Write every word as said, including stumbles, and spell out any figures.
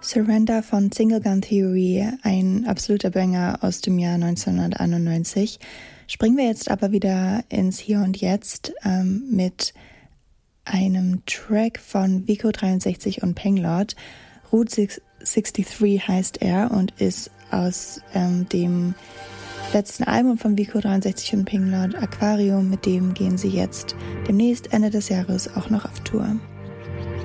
Surrender von Single Gun Theory, ein absoluter Banger aus dem Jahr neunzehnhunderteinundneunzig. Springen wir jetzt aber wieder ins Hier und Jetzt ähm, mit einem Track von Vico dreiundsechzig und Penglord. Route dreiundsechzig heißt er und ist aus ähm, dem letzten Album von Vico dreiundsechzig und Penglord, Aquarium. Mit dem gehen sie jetzt demnächst Ende des Jahres auch noch auf Tour.